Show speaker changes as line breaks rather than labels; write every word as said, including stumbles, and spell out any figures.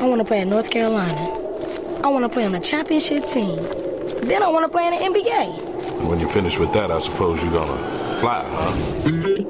I want to play at North Carolina. I want to play on a championship team. Then I want to play in the N B A.
When you finish with that, I suppose you're gonna fly, huh?